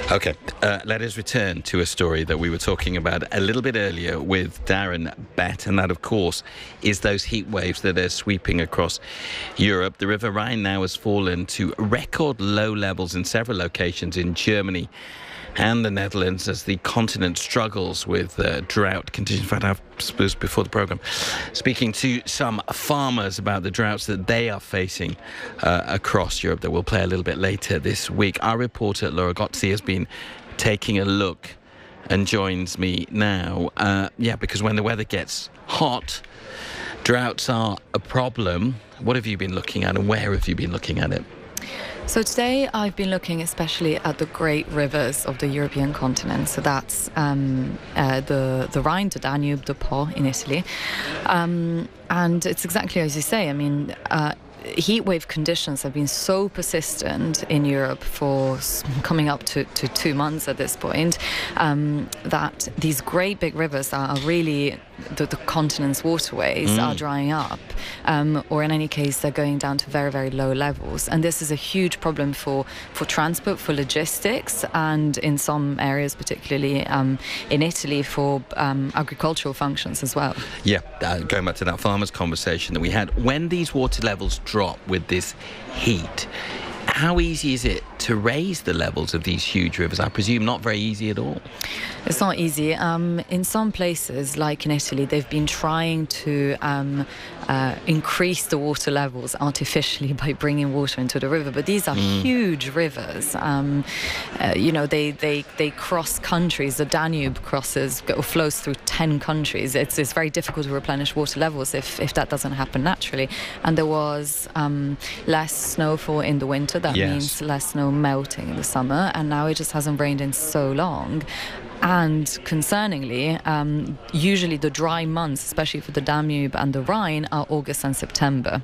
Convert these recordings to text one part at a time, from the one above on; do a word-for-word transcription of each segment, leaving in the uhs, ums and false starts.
Okay, uh, let us return to a story that we were talking about a little bit earlier with Darren Bett, and that, of course, is those heat waves that are sweeping across Europe. The River Rhine now has fallen to record low levels in several locations in Germany and the Netherlands as the continent struggles with uh, drought conditions. In fact, I suppose before the programme, speaking to some farmers about the droughts that they are facing uh, across Europe that we'll play a little bit later this week. Our reporter, Laura Gozzi, has been taking a look and joins me now. Uh, yeah, because when the weather gets hot, droughts are a problem. What have you been looking at and where have you been looking at it? So today I've been looking especially at the great rivers of the European continent. So that's um, uh, the, the Rhine, the Danube, the Po in Italy. Um, and it's exactly as you say. I mean, uh, heat wave conditions have been so persistent in Europe for coming up to, to two months at this point um, that these great big rivers are really the, the continent's waterways mm. are drying up, um, or in any case they're going down to very, very low levels. And this is a huge problem for, for transport, for logistics, and in some areas, particularly um, in Italy, for um, agricultural functions as well. Yeah, uh, going back to that farmers' conversation that we had, when these water levels drop with this heat, how easy is it to raise the levels of these huge rivers? I presume not very easy at all. It's not easy. Um, in some places, like in Italy, they've been trying to um, uh, increase the water levels artificially by bringing water into the river. But these are mm. huge rivers. Um, uh, you know, they, they, they cross countries. The Danube crosses or flows through ten countries. It's, it's very difficult to replenish water levels if, if that doesn't happen naturally. And there was um, less snowfall in the winter. That yes. means less snow melting in the summer, and now it just hasn't rained in so long. And concerningly, um, usually the dry months, especially for the Danube and the Rhine, are August and September.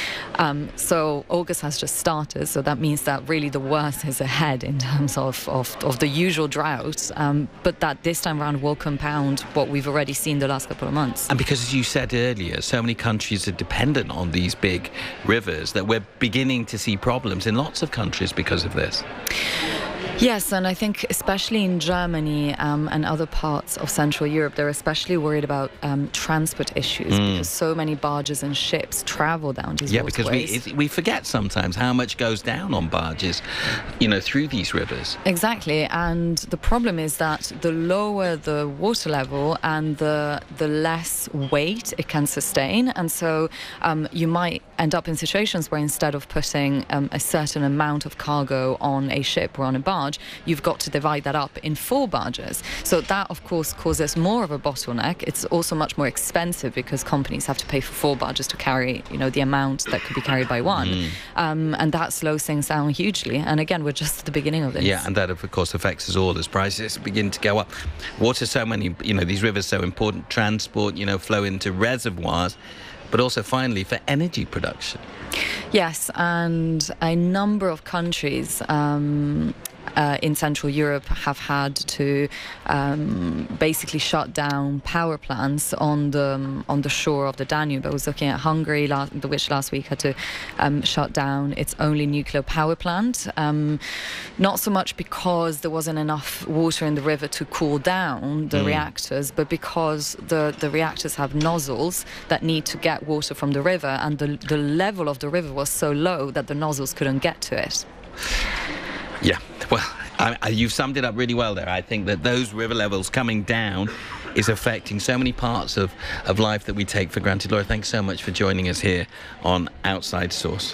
Um, so August has just started, so that means that really the worst is ahead in terms of, of, of the usual drought, um, but that this time around will compound what we've already seen the last couple of months. And because, as you said earlier, so many countries are dependent on these big rivers that we're beginning to see problems in lots of countries because of this. Yes, and I think especially in Germany um, and other parts of Central Europe, they're especially worried about um, transport issues mm. because so many barges and ships travel down these yeah, waterways. Yeah, because we, we forget sometimes how much goes down on barges, you know, through these rivers. Exactly, and the problem is that the lower the water level and the the less weight it can sustain, and so um, you might end up in situations where instead of putting um, a certain amount of cargo on a ship or on a barge, you've got to divide that up in four barges. So that, of course, causes more of a bottleneck. It's also much more expensive because companies have to pay for four barges to carry, you know, the amount that could be carried by one. Mm. Um, and that slows things down hugely. And again, we're just at the beginning of this. Yeah, and that, of course, affects us all as prices begin to go up. Water, so many, you know, these rivers so important. Transport, you know, flow into reservoirs, but also finally for energy production. Yes, and a number of countries um, uh, in Central Europe have had to um, basically shut down power plants on the um, on the shore of the Danube. I was looking at Hungary, last, which last week had to um, shut down its only nuclear power plant. Um, not so much because there wasn't enough water in the river to cool down the mm. reactors, but because the, the reactors have nozzles that need to get water from the river, and the, the level of the river was so low that the nozzles couldn't get to it. Yeah, well, I, I, you've summed it up really well there. I think that those river levels coming down is affecting so many parts of, of life that we take for granted. Laura, thanks so much for joining us here on Outside Source.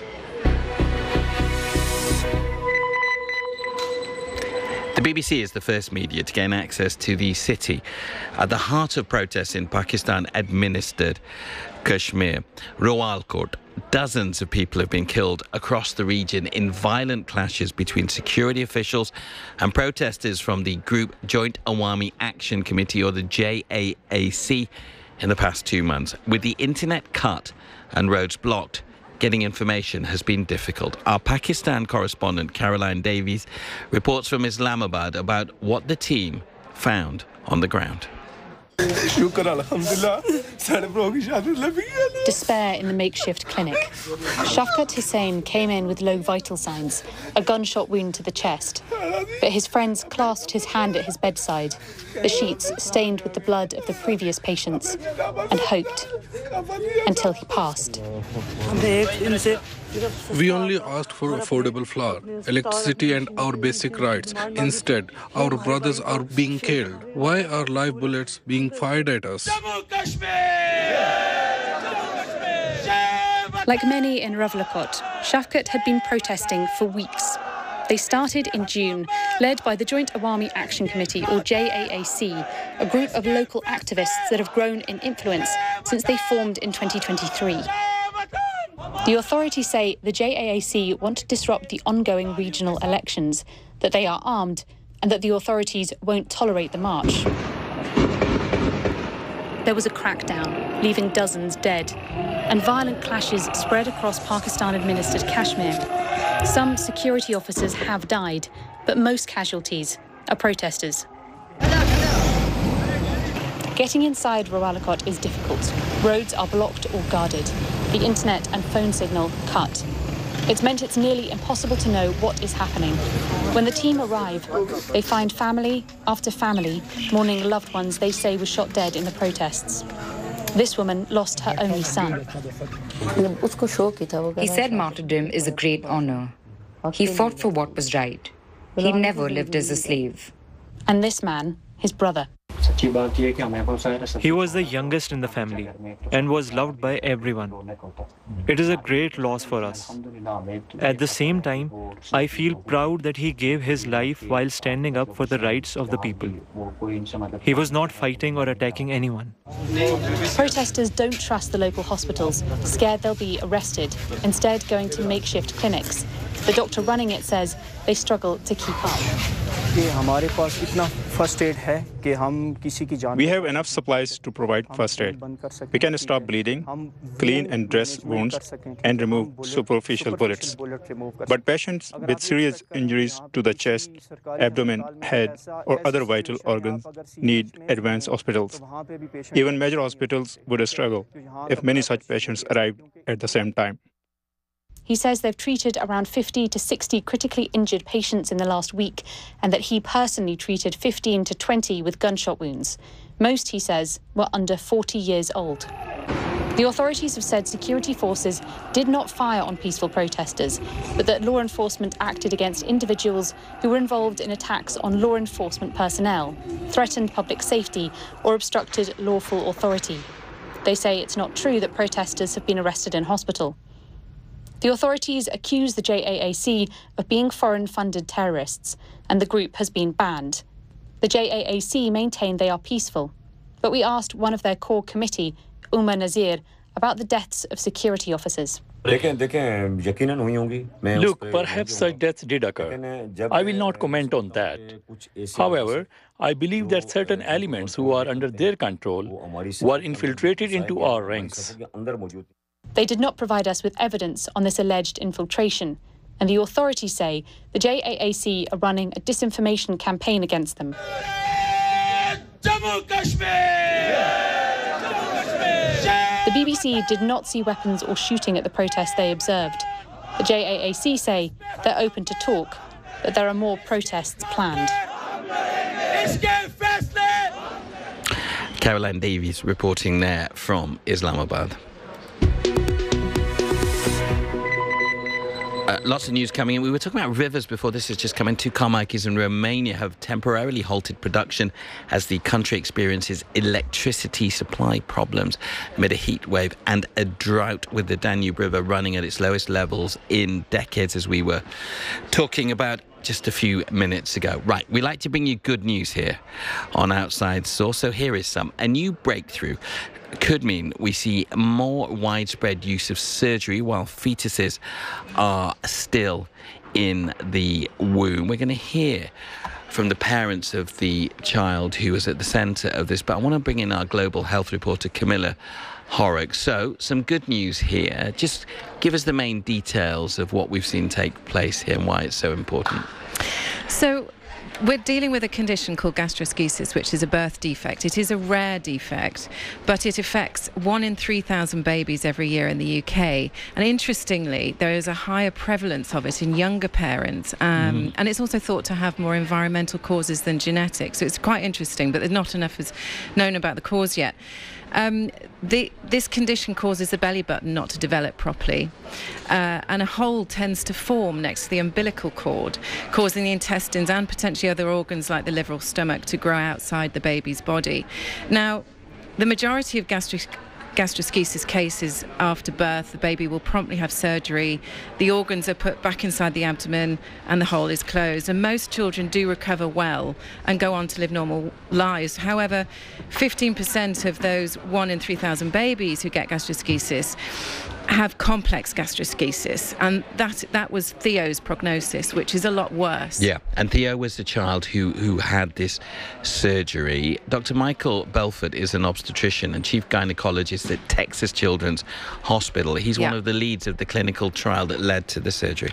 The B B C is the first media to gain access to the city at the heart of protests in Pakistan-administered Kashmir, Rawalkot. Dozens of people have been killed across the region in violent clashes between security officials and protesters from the group Joint Awami Action Committee, or the J A A C, in the past two months. With the internet cut and roads blocked, getting information has been difficult. Our Pakistan correspondent Caroline Davies reports from Islamabad about what the team found on the ground. Despair in the makeshift clinic. Shafkat Hussain came in with low vital signs, a gunshot wound to the chest. But his friends clasped his hand at his bedside, the sheets stained with the blood of the previous patients, and hoped until he passed. We only asked for affordable flour, electricity and our basic rights. Instead, our brothers are being killed. Why are live bullets being fired at us? Like many in Rawalakot, Shafkat had been protesting for weeks. They started in June, led by the Joint Awami Action Committee, or J A A C, a group of local activists that have grown in influence since they formed in twenty twenty-three. The authorities say the J A A C want to disrupt the ongoing regional elections, that they are armed, and that the authorities won't tolerate the march. There was a crackdown, leaving dozens dead, and violent clashes spread across Pakistan-administered Kashmir. Some security officers have died, but most casualties are protesters. Getting inside Rawalakot is difficult. Roads are blocked or guarded. The internet and phone signal cut. It's meant it's nearly impossible to know what is happening. When the team arrive, they find family after family mourning loved ones they say were shot dead in the protests. This woman lost her only son. He said martyrdom is a great honor. He fought for what was right. He never lived as a slave. And this man, his brother. He was the youngest in the family and was loved by everyone. It is a great loss for us. At the same time, I feel proud that he gave his life while standing up for the rights of the people. He was not fighting or attacking anyone. Protesters don't trust the local hospitals, scared they'll be arrested, instead going to makeshift clinics. The doctor running it says they struggle to keep up. We have enough supplies to provide first aid. We can stop bleeding, clean and dress wounds, and remove superficial bullets. But patients with serious injuries to the chest, abdomen, head, or other vital organs need advanced hospitals. Even major hospitals would struggle if many such patients arrived at the same time. He says they've treated around fifty to sixty critically injured patients in the last week, and that he personally treated fifteen to twenty with gunshot wounds. Most, he says, were under forty years old. The authorities have said security forces did not fire on peaceful protesters, but that law enforcement acted against individuals who were involved in attacks on law enforcement personnel, threatened public safety, or obstructed lawful authority. They say it's not true that protesters have been arrested in hospital. The authorities accuse the J A A C of being foreign-funded terrorists, and the group has been banned. The J A A C maintain they are peaceful, but we asked one of their core committee, Umar Nazir, about the deaths of security officers. Look, perhaps such deaths did occur. I will not comment on that. However, I believe that certain elements who are under their control were infiltrated into our ranks. They did not provide us with evidence on this alleged infiltration, and the authorities say the J A A C are running a disinformation campaign against them. The B B C did not see weapons or shooting at the protests they observed. The J A A C say they're open to talk, but there are more protests planned. Caroline Davies reporting there from Islamabad. Uh, lots of news coming in. We were talking about rivers before. This has just come in. Two car makers in Romania have temporarily halted production as the country experiences electricity supply problems amid a heat wave and a drought, with the Danube River running at its lowest levels in decades, as we were talking about just a few minutes ago. Right, we like to bring you good news here on Outside Source. So here is some. A new breakthrough could mean we see more widespread use of surgery while fetuses are still in the womb. We're going to hear from the parents of the child who was at the centre of this, but I want to bring in our global health reporter, Camilla Horrocks. So, some good news here. Just give us the main details of what we've seen take place here and why it's so important. So, we're dealing with a condition called gastroschisis, which is a birth defect. It is a rare defect, but it affects one in three thousand babies every year in the U K. And interestingly, there is a higher prevalence of it in younger parents. Um, mm. And it's also thought to have more environmental causes than genetic. So it's quite interesting, but not enough is known about the cause yet. Um, the, this condition causes the belly button not to develop properly, uh, and a hole tends to form next to the umbilical cord, causing the intestines and potentially other organs like the liver or stomach to grow outside the baby's body. Now, the majority of gastric gastroschisis cases after birth, the baby will promptly have surgery, the organs are put back inside the abdomen and the hole is closed, and most children do recover well and go on to live normal lives. However, fifteen percent of those one in three thousand babies who get gastroschisis have complex gastroschisis, and that that was Theo's prognosis, which is a lot worse. Yeah, and Theo was the child who, who had this surgery. Doctor Michael Belfort is an obstetrician and chief gynecologist at Texas Children's Hospital. He's yeah. one of the leads of the clinical trial that led to the surgery.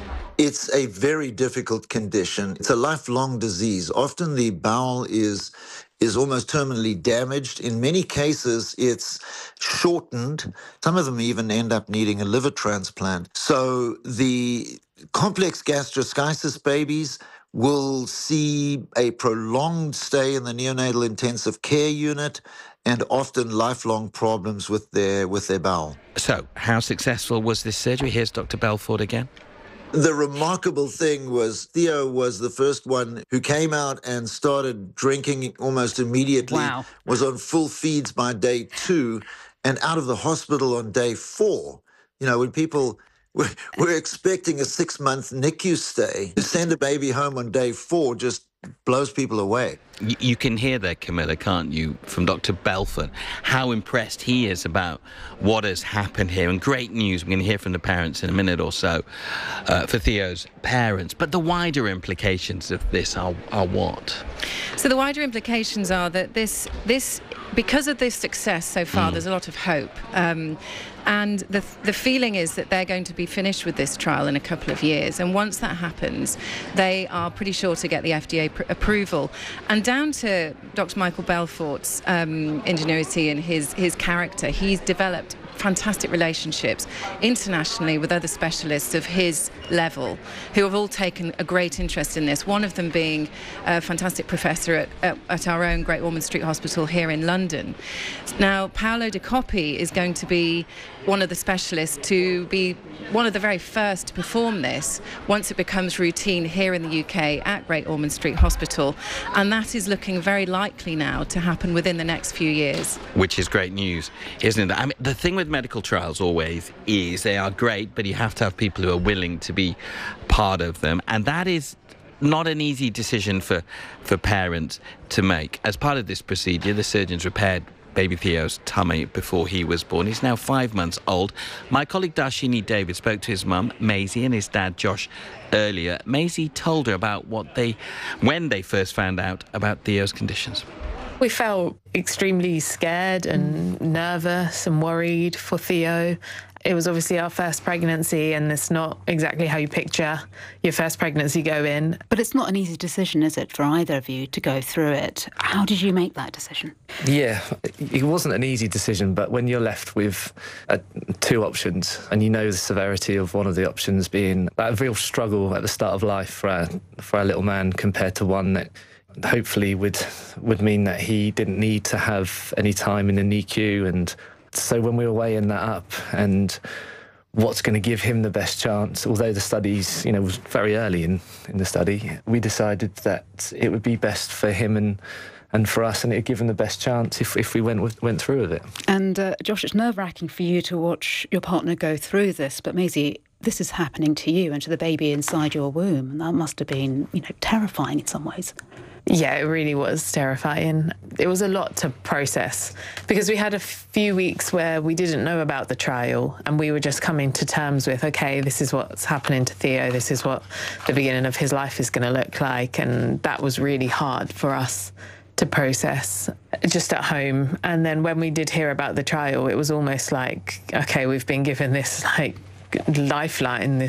It's a very difficult condition. It's a lifelong disease. Often the bowel is is almost terminally damaged. In many cases, it's shortened. Some of them even end up needing a liver transplant. So the complex gastroschisis babies will see a prolonged stay in the neonatal intensive care unit and often lifelong problems with their with their bowel. So how successful was this surgery? Here's Doctor Belfort again. The remarkable thing was Theo was the first one who came out and started drinking almost immediately, wow. was on full feeds by day two, and out of the hospital on day four. You know, when people were, were expecting a six-month N I C U stay, to send a baby home on day four just blows people away. You, you can hear there, Camilla, can't you, from Doctor Belfort, how impressed he is about what has happened here. And great news, we're going to hear from the parents in a minute or so, uh, for Theo's parents. But the wider implications of this are, are what? So the wider implications are that this, this because of this success so far, mm. there's a lot of hope. Um, and the, the feeling is that they're going to be finished with this trial in a couple of years. And once that happens, they are pretty sure to get the F D A pr- approval. And down to Doctor Michael Belfort's um, ingenuity and his, his character, he's developed fantastic relationships internationally with other specialists of his level who have all taken a great interest in this, one of them being a fantastic professor at, at, at our own Great Ormond Street Hospital here in London. Now, Paolo De Coppi is going to be one of the specialists to be one of the very first to perform this once it becomes routine here in the U K at Great Ormond Street Hospital, and that is looking very likely now to happen within the next few years. Which is great news, isn't it? I mean, the thing with medical trials always is they are great, but you have to have people who are willing to be part of them, and that is not an easy decision for, for parents to make. As part of this procedure, the surgeons repaired baby Theo's tummy before he was born. He's now five months old. My colleague Darshini David spoke to his mum, Maisie, and his dad, Josh, earlier. Maisie told her about what they, when they first found out about Theo's conditions. We felt extremely scared and nervous and worried for Theo. It was obviously our first pregnancy, and it's not exactly how you picture your first pregnancy go in. But it's not an easy decision, is it, for either of you to go through it? How did you make that decision? Yeah, it wasn't an easy decision, but when you're left with uh, two options, and you know the severity of one of the options being a real struggle at the start of life for our, for our little man compared to one that hopefully would would mean that he didn't need to have any time in the N I C U. And so when we were weighing that up and what's going to give him the best chance, although the studies, you know, was very early in, in the study, we decided that it would be best for him and and for us, and it would give him the best chance if, if we went with, went through with it. And uh, Josh, it's nerve-wracking for you to watch your partner go through this, but Maisie, this is happening to you and to the baby inside your womb, and that must have been, you know, terrifying in some ways. Yeah, it really was terrifying. It was a lot to process because we had a few weeks where we didn't know about the trial, and we were just coming to terms with, okay, this is what's happening to Theo, this is what the beginning of his life is going to look like, and that was really hard for us to process just at home. And then when we did hear about the trial, it was almost like, okay, we've been given this like lifeline, this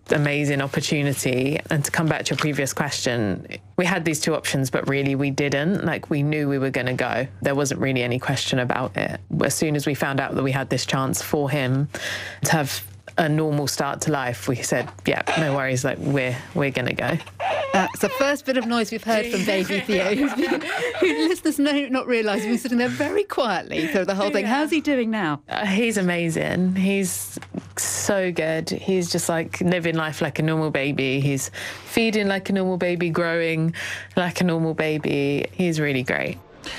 amazing opportunity. And to come back to your previous question, we had these two options, but really we didn't. Like, we knew we were going to go. There wasn't really any question about it. As soon as we found out that we had this chance for him to have a normal start to life, we said, yeah, no worries, like, we're we're going to go. Uh, it's the first bit of noise we've heard from baby Theo, who's been, who listeners may not realise he's been sitting there very quietly through the whole thing. How's he doing now? Uh, he's amazing. He's so good. He's just like living life like a normal baby. He's feeding like a normal baby, growing like a normal baby. He's really great.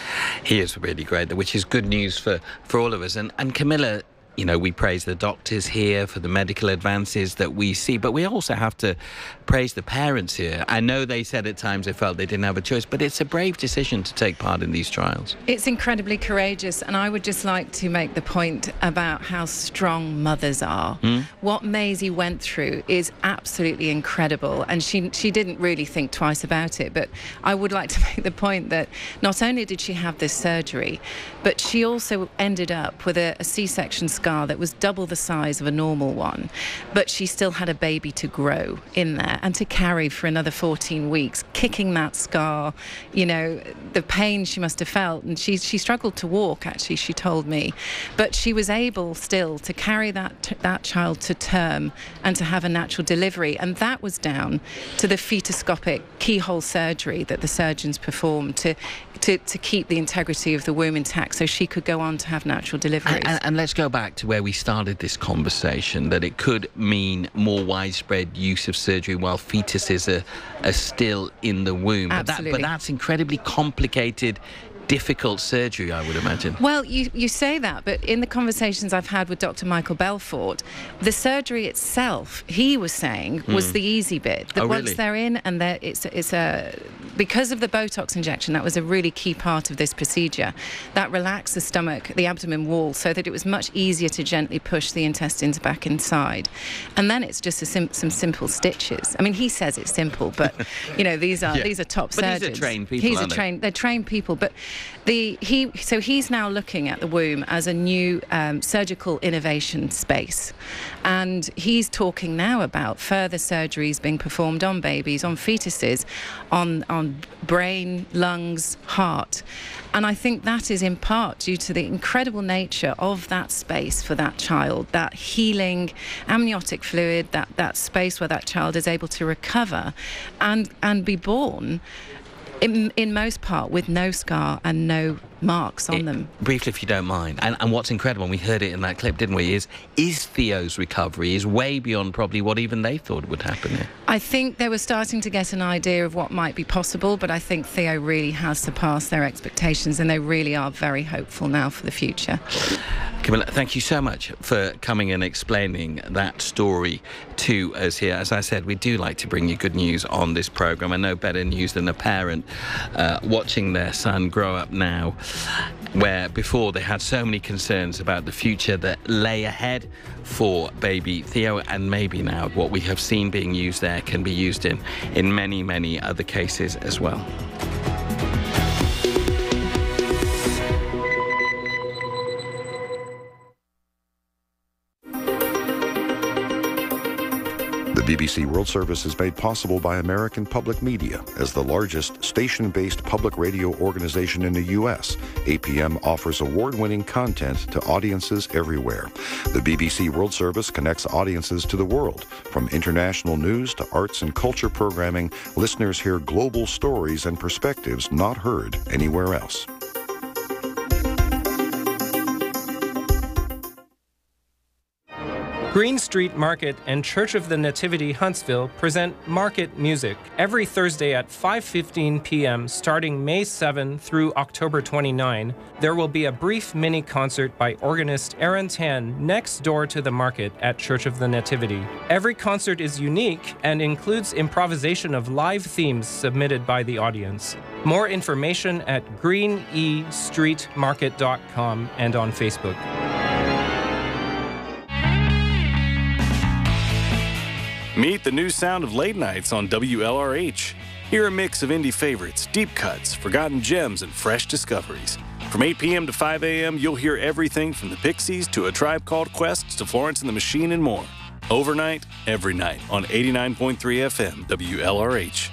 He is really great, which is good news for, for all of us. And, and Camilla, you know, we praise the doctors here for the medical advances that we see, but we also have to praise the parents here. I know they said at times they felt they didn't have a choice, but it's a brave decision to take part in these trials. It's incredibly courageous, and I would just like to make the point about how strong mothers are. Mm. What Maisie went through is absolutely incredible, and she she didn't really think twice about it. But I would like to make the point that not only did she have this surgery, but she also ended up with a, a C-section scar that was double the size of a normal one, but she still had a baby to grow in there and to carry for another fourteen weeks, kicking that scar, you know, the pain she must have felt. And she she struggled to walk, actually, she told me, but she was able still to carry that that child to term and to have a natural delivery. And that was down to the fetoscopic keyhole surgery that the surgeons performed to to, to keep the integrity of the womb intact so she could go on to have natural deliveries. And, and, and let's go back to where we started this conversation, that it could mean more widespread use of surgery while fetuses are, are still in the womb. Absolutely. But, that, but that's incredibly complicated, difficult surgery, I would imagine. Well, you, you say that, but in the conversations I've had with Doctor Michael Belfort, the surgery itself, he was saying, was mm. the easy bit. That oh, once really? they're in, and they're, it's, it's a... because of the Botox injection, that was a really key part of this procedure. That relaxed the stomach, the abdomen wall, so that it was much easier to gently push the intestines back inside. And then it's just a sim some simple stitches. I mean, he says it's simple, but, you know, these are yeah. these are top but surgeons. But these are trained people, He's aren't a trained, They're trained people, but the he so he's now looking at the womb as a new um, surgical innovation space. And he's talking now about further surgeries being performed on babies, on fetuses, on, on brain, lungs, heart. And I think that is in part due to the incredible nature of that space for that child, that healing amniotic fluid, that, that space where that child is able to recover and, and be born in, in most part with no scar and no marks on it, them. Briefly, if you don't mind, and, and what's incredible, and we heard it in that clip, didn't we, is is Theo's recovery is way beyond probably what even they thought would happen here. I think they were starting to get an idea of what might be possible, but I think Theo really has surpassed their expectations, and they really are very hopeful now for the future. Camilla, thank you so much for coming and explaining that story to us here. As I said, we do like to bring you good news on this programme, and no better news than a parent uh, watching their son grow up now, where before they had so many concerns about the future that lay ahead for baby Theo, and maybe now what we have seen being used there can be used in, in many, many other cases as well. The B B C World Service is made possible by American Public Media. As the largest station-based public radio organization in the U S, A P M offers award-winning content to audiences everywhere. The B B C World Service connects audiences to the world. From international news to arts and culture programming, listeners hear global stories and perspectives not heard anywhere else. Green Street Market and Church of the Nativity Huntsville present Market Music every Thursday at five fifteen p m starting May seventh through October twenty-ninth. There will be a brief mini concert by organist Aaron Tan next door to the market at Church of the Nativity. Every concert is unique and includes improvisation of live themes submitted by the audience. More information at green e street market dot com and on Facebook. Meet the new sound of late nights on W L R H. Hear a mix of indie favorites, deep cuts, forgotten gems, and fresh discoveries. From eight p m to five a m, you'll hear everything from the Pixies to A Tribe Called Quest to Florence and the Machine and more. Overnight, every night on eighty-nine point three F M W L R H.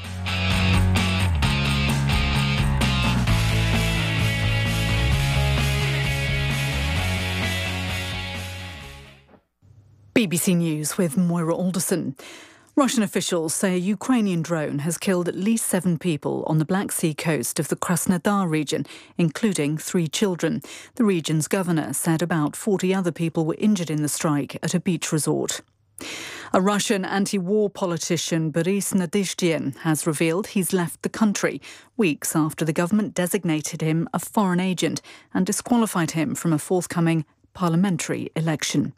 B B C News with Moira Alderson. Russian officials say a Ukrainian drone has killed at least seven people on the Black Sea coast of the Krasnodar region, including three children. The region's governor said about forty other people were injured in the strike at a beach resort. A Russian anti-war politician, Boris Nadezhdin, has revealed he's left the country weeks after the government designated him a foreign agent and disqualified him from a forthcoming parliamentary election.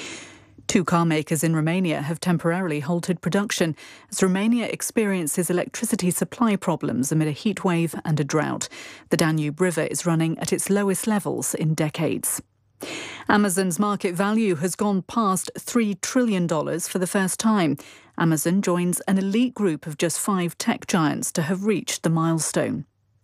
Two car makers in Romania have temporarily halted production as Romania experiences electricity supply problems amid a heat wave and a drought. The Danube River is running at its lowest levels in decades. Amazon's market value has gone past three trillion dollars for the first time. Amazon joins an elite group of just five tech giants to have reached the milestone.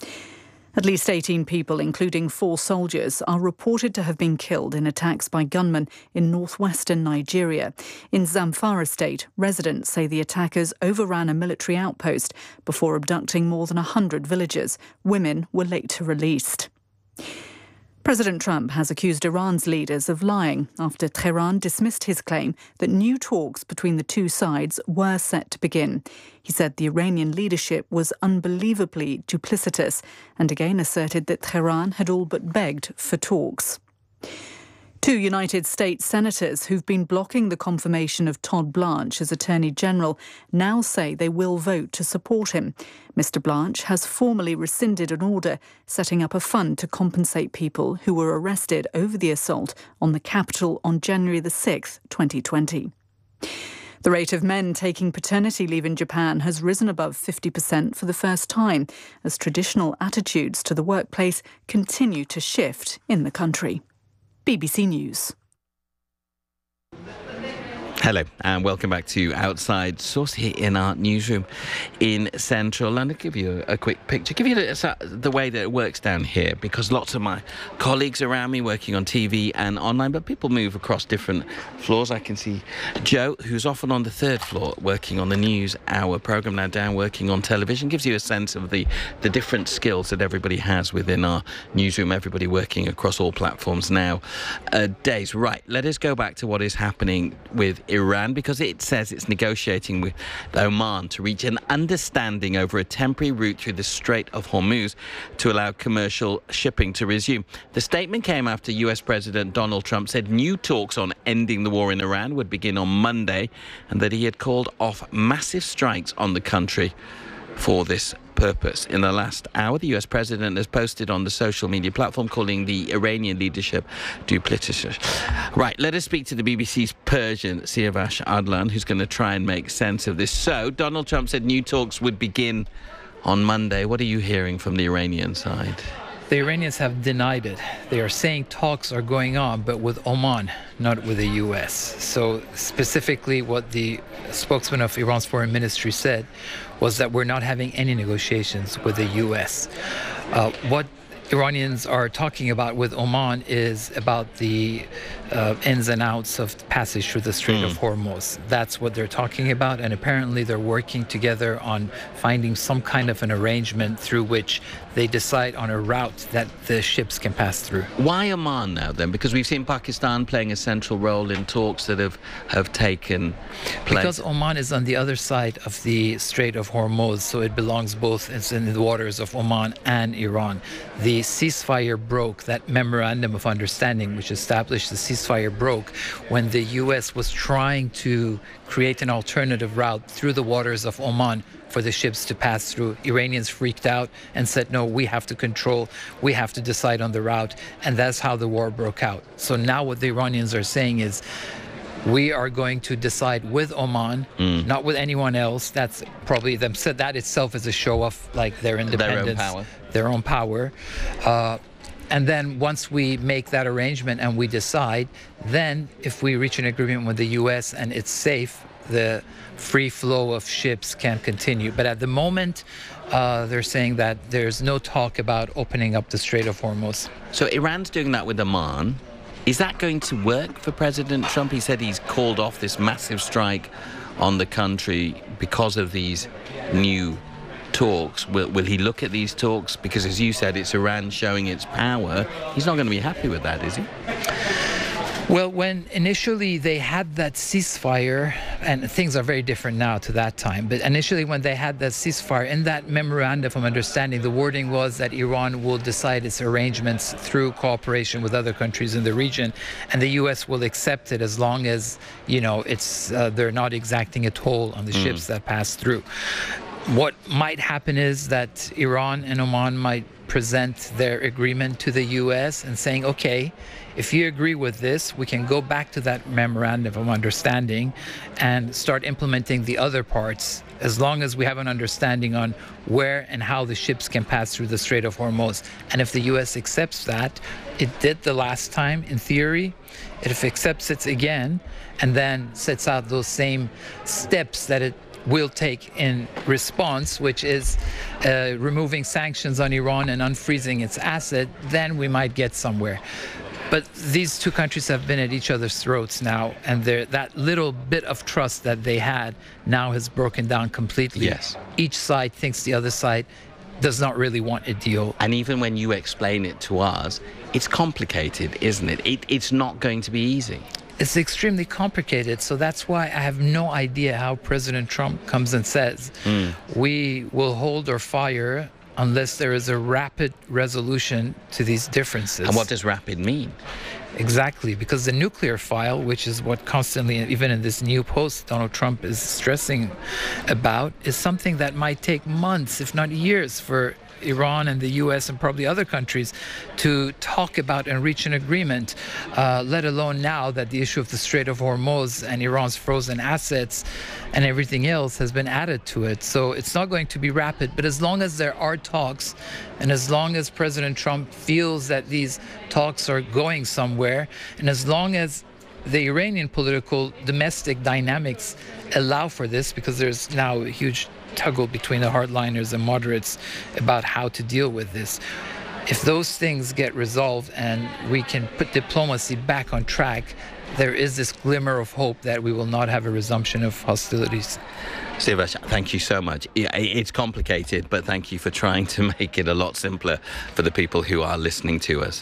At least eighteen people, including four soldiers, are reported to have been killed in attacks by gunmen in northwestern Nigeria. In Zamfara state, residents say the attackers overran a military outpost before abducting more than one hundred villagers. Women were later released. President Trump has accused Iran's leaders of lying after Tehran dismissed his claim that new talks between the two sides were set to begin. He said the Iranian leadership was unbelievably duplicitous and again asserted that Tehran had all but begged for talks. Two United States senators who've been blocking the confirmation of Todd Blanche as Attorney General now say they will vote to support him. Mister Blanche has formally rescinded an order setting up a fund to compensate people who were arrested over the assault on the Capitol on January the sixth, twenty twenty. The rate of men taking paternity leave in Japan has risen above fifty percent for the first time as traditional attitudes to the workplace continue to shift in the country. B B C News. Hello and welcome back to Outside Source here in our newsroom in central London. I'll give you a quick picture, give you the, the way that it works down here, because lots of my colleagues around me working on T V and online, but people move across different floors. I can see Joe, who's often on the third floor working on the News Hour programme, now down working on television. Gives you a sense of the, the different skills that everybody has within our newsroom, everybody working across all platforms now uh, days. Right, let us go back to what is happening with Iran, because it says it's negotiating with Oman to reach an understanding over a temporary route through the Strait of Hormuz to allow commercial shipping to resume. The statement came after U S President Donald Trump said new talks on ending the war in Iran would begin on Monday and that he had called off massive strikes on the country for this purpose. In the last hour, the U S president has posted on the social media platform calling the Iranian leadership duplicitous. Right, let us speak to the B B C's Persian, Siavash Adlan, who's going to try and make sense of this. So, Donald Trump said new talks would begin on Monday. What are you hearing from the Iranian side? The Iranians have denied it. They are saying talks are going on, but with Oman, not with the U S. So specifically what the spokesman of Iran's foreign ministry said was that we're not having any negotiations with the U S. Uh, what Iranians are talking about with Oman is about the uh, ins and outs of passage through the Strait mm. of Hormuz. That's what they're talking about, and apparently they're working together on finding some kind of an arrangement through which they decide on a route that the ships can pass through. Why Oman now then? Because we've seen Pakistan playing a central role in talks that have, have taken place. Because Oman is on the other side of the Strait of Hormuz, so it belongs both, it's in the waters of Oman and Iran. The ceasefire broke, that memorandum of understanding which established the ceasefire broke when the U S was trying to create an alternative route through the waters of Oman for the ships to pass through. Iranians freaked out and said, no, we have to control, we have to decide on the route, and that's how the war broke out. So now what the Iranians are saying is, we are going to decide with Oman, mm. not with anyone else. That's probably them said that itself is a show of like their independence, their own power. Their own power. Uh, and then once we make that arrangement and we decide, then if we reach an agreement with the U S and it's safe, the free flow of ships can continue. But at the moment, uh, they're saying that there's no talk about opening up the Strait of Hormuz. So Iran's doing that with Oman. Is that going to work for President Trump? He said he's called off this massive strike on the country because of these new talks. Will, will he look at these talks? Because, as you said, it's Iran showing its power. He's not going to be happy with that, is he? Well, when initially they had that ceasefire, and things are very different now to that time, but initially when they had that ceasefire, in that memorandum of understanding, the wording was that Iran will decide its arrangements through cooperation with other countries in the region, and the U S will accept it as long as, you know, it's uh, they're not exacting a toll on the mm. ships that pass through. What might happen is that Iran and Oman might present their agreement to the U S and saying, okay, if you agree with this, we can go back to that memorandum of understanding and start implementing the other parts, as long as we have an understanding on where and how the ships can pass through the Strait of Hormuz. And if the U S accepts that, it did the last time in theory, if it accepts it again and then sets out those same steps that it will take in response, which is uh, removing sanctions on Iran and unfreezing its asset, then we might get somewhere. But these two countries have been at each other's throats now, and that little bit of trust that they had now has broken down completely. Yes. Each side thinks the other side does not really want a deal. And even when you explain it to us, it's complicated, isn't it? it it's not going to be easy. It's extremely complicated, so that's why I have no idea how President Trump comes and says, mm. we will hold our fire unless there is a rapid resolution to these differences. And what does rapid mean? Exactly, because the nuclear file, which is what constantly, even in this new post, Donald Trump is stressing about, is something that might take months, if not years, for Iran and the U S and probably other countries to talk about and reach an agreement, uh, let alone now that the issue of the Strait of Hormuz and Iran's frozen assets and everything else has been added to it. So it's not going to be rapid, but as long as there are talks and as long as President Trump feels that these talks are going somewhere, and as long as the Iranian political domestic dynamics allow for this, because there's now a huge tuggle between the hardliners and moderates about how to deal with this. If those things get resolved and we can put diplomacy back on track, there is this glimmer of hope that we will not have a resumption of hostilities. Siavash, thank you so much. It's complicated, but thank you for trying to make it a lot simpler for the people who are listening to us.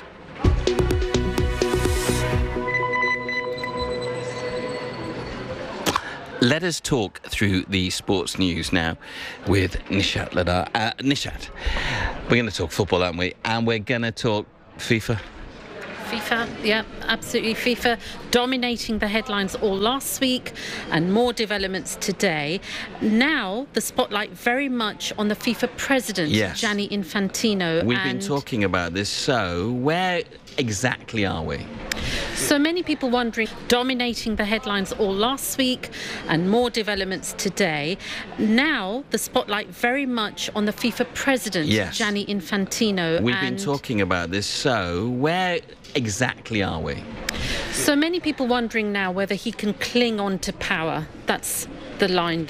Let us talk through the sports news now with Nishat Ladar. Uh, Nishat, we're going to talk football, aren't we? And we're going to talk FIFA. FIFA, yeah, absolutely. FIFA dominating the headlines all last week, and more developments today. Now, the spotlight very much on the FIFA president, yes. Gianni Infantino. We've and been talking about this. So, where exactly are we? So many people wondering, dominating the headlines all last week, and more developments today. Now, the spotlight very much on the FIFA president, yes. Gianni Infantino. We've and been talking about this. So, where exactly are we? So many people wondering now whether he can cling on to power. That's the line